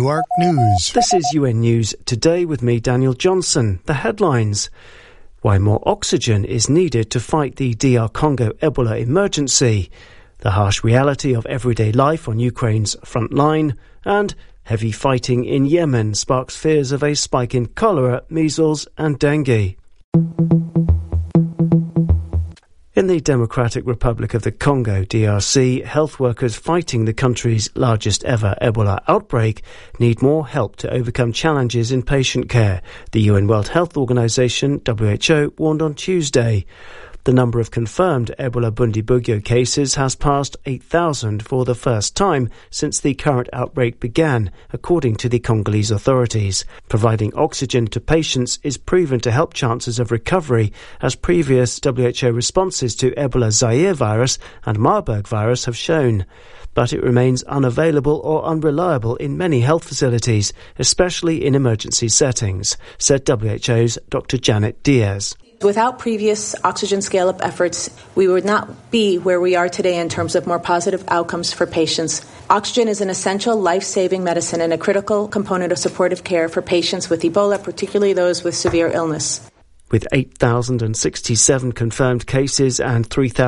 Newark News. This is UN News Today with me, Daniel Johnson. The headlines. Why more oxygen is needed to fight the DR Congo Ebola emergency. The harsh reality of everyday life on Ukraine's front line. And heavy fighting in Yemen sparks fears of a spike in cholera, measles and dengue. In the Democratic Republic of the Congo, DRC, health workers fighting the country's largest ever Ebola outbreak need more help to overcome challenges in patient care, the UN World Health Organization, WHO, warned on Tuesday. The number of confirmed Ebola Bundibugyo cases has passed 8,000 for the first time since the current outbreak began, according to the Congolese authorities. Providing oxygen to patients is proven to help chances of recovery, as previous WHO responses to Ebola Zaire virus and Marburg virus have shown. But it remains unavailable or unreliable in many health facilities, especially in emergency settings, said WHO's Dr. Janet Diaz. Without previous oxygen scale-up efforts, we would not be where we are today in terms of more positive outcomes for patients. Oxygen is an essential life-saving medicine and a critical component of supportive care for patients with Ebola, particularly those with severe illness. With 8,067 confirmed cases and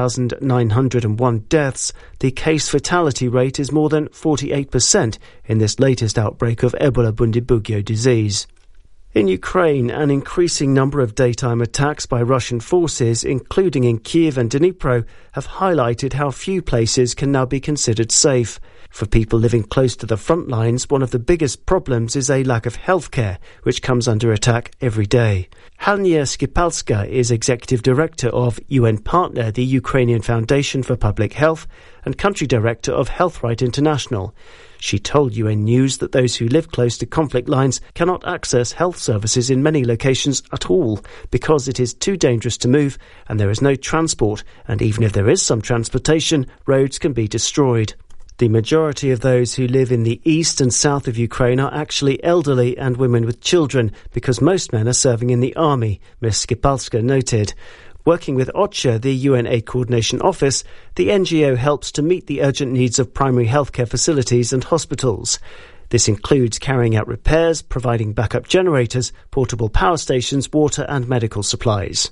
3,901 deaths, the case fatality rate is more than 48% in this latest outbreak of Ebola Bundibugyo disease. In Ukraine, an increasing number of daytime attacks by Russian forces, including in Kyiv and Dnipro, have highlighted how few places can now be considered safe. For people living close to the front lines, one of the biggest problems is a lack of healthcare, which comes under attack every day. Hania Skipalska is executive director of UN Partner, the Ukrainian Foundation for Public Health, and country director of HealthRight International. She told UN News that those who live close to conflict lines cannot access health services in many locations at all because it is too dangerous to move and there is no transport, and even if there is some transportation, roads can be destroyed. The majority of those who live in the east and south of Ukraine are actually elderly and women with children because most men are serving in the army, Ms. Skipalska noted. Working with OCHA, the UN Aid Coordination Office, the NGO helps to meet the urgent needs of primary healthcare facilities and hospitals. This includes carrying out repairs, providing backup generators, portable power stations, water and medical supplies.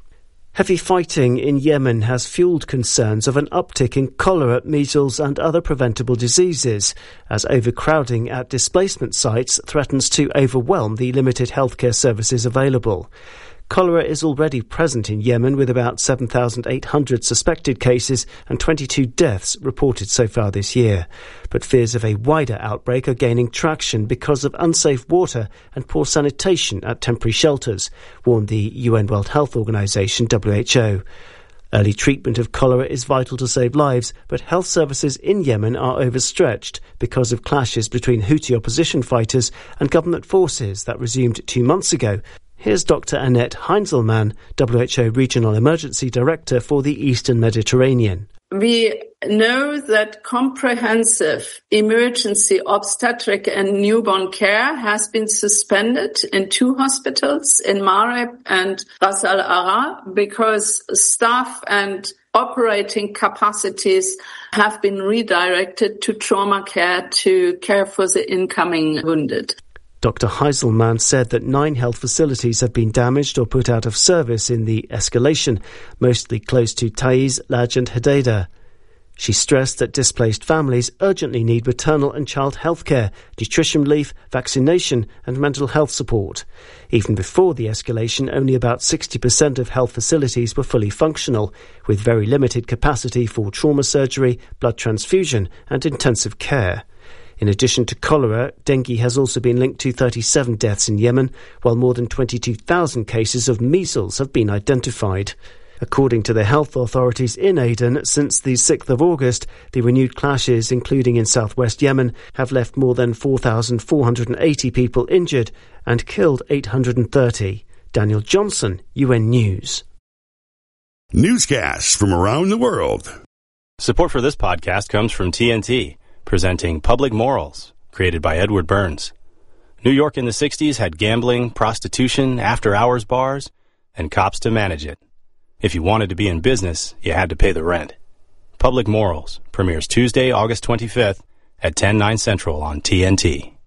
Heavy fighting in Yemen has fueled concerns of an uptick in cholera, measles and other preventable diseases, as overcrowding at displacement sites threatens to overwhelm the limited healthcare services available. Cholera is already present in Yemen with about 7,800 suspected cases and 22 deaths reported so far this year. But fears of a wider outbreak are gaining traction because of unsafe water and poor sanitation at temporary shelters, warned the UN World Health Organization, WHO. Early treatment of cholera is vital to save lives, but health services in Yemen are overstretched because of clashes between Houthi opposition fighters and government forces that resumed 2 months ago. Here's Dr. Annette Heinzelman, WHO Regional Emergency Director for the Eastern Mediterranean. We know that comprehensive emergency obstetric and newborn care has been suspended in 2 hospitals in Mareb and Ras Al Ara because staff and operating capacities have been redirected to trauma care to care for the incoming wounded. Dr. Heinzelman said that 9 health facilities have been damaged or put out of service in the escalation, mostly close to Taiz, Laj and Hodeidah. She stressed that displaced families urgently need maternal and child health care, nutrition relief, vaccination and mental health support. Even before the escalation, only about 60% of health facilities were fully functional, with very limited capacity for trauma surgery, blood transfusion and intensive care. In addition to cholera, dengue has also been linked to 37 deaths in Yemen, while more than 22,000 cases of measles have been identified. According to the health authorities in Aden, since the 6th of August, the renewed clashes, including in southwest Yemen, have left more than 4,480 people injured and killed 830. Daniel Johnson, UN News. Newscasts from around the world. Support for this podcast comes from TNT, presenting Public Morals, created by Edward Burns. New York in the 60s had gambling, prostitution, after-hours bars, and cops to manage it. If you wanted to be in business, you had to pay the rent. Public Morals premieres Tuesday, August 25th at 10/9 Central on TNT.